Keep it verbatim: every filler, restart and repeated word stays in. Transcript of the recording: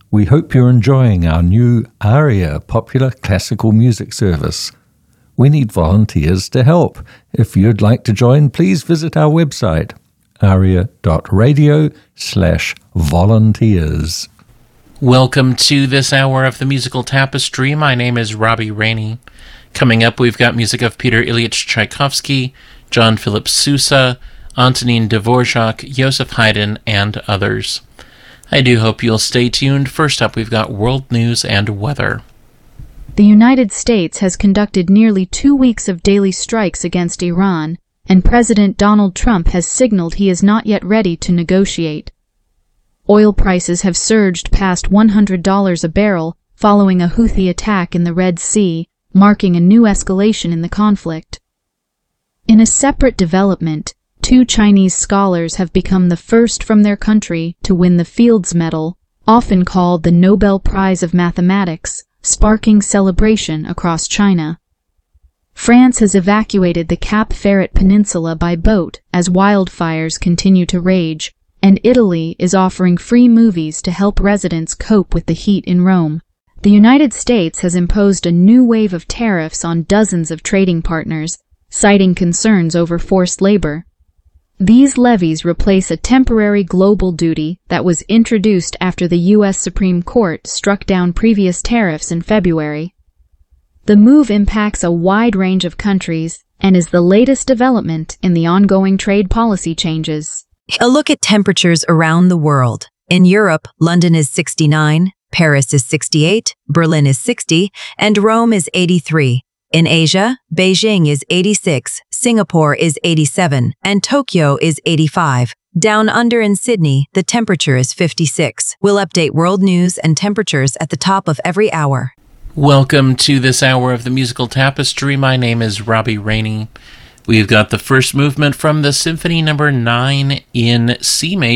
We hope you're enjoying our new ARIA popular classical music service. We need volunteers to help. If you'd like to join, please visit our website, aria.radio slash volunteers. Welcome to this hour of the Musical Tapestry. My name is Robbie Rainey. Coming up, we've got music of Peter Ilyich Tchaikovsky, John Philip Sousa, Antonin Dvorak, Joseph Haydn, and others. I do hope you'll stay tuned. First up, we've got world news and weather. The United States has conducted nearly two weeks of daily strikes against Iran, and President Donald Trump has signaled he is not yet ready to negotiate. Oil prices have surged past one hundred dollars a barrel following a Houthi attack in the Red Sea, marking a new escalation in the conflict. In a separate development, two Chinese scholars have become the first from their country to win the Fields Medal, often called the Nobel Prize of Mathematics, sparking celebration across China. France has evacuated the Cape Ferret Peninsula by boat as wildfires continue to rage, and Italy is offering free movies to help residents cope with the heat in Rome. The United States has imposed a new wave of tariffs on dozens of trading partners, citing concerns over forced labor. These levies replace a temporary global duty that was introduced after the U S Supreme Court struck down previous tariffs in February. The move impacts a wide range of countries and is the latest development in the ongoing trade policy changes. A look at temperatures around the world. In Europe, London is sixty-nine, Paris is sixty-eight, Berlin is sixty, and Rome is eighty-three. In Asia, Beijing is eighty-six, Singapore is eighty-seven, and Tokyo is eighty-five. Down under in Sydney, the temperature is fifty-six. We'll update world news and temperatures at the top of every hour. Welcome to this hour of the Musical Tapestry. My name is Robbie Rainey. We've got the first movement from the Symphony Number nine in C major.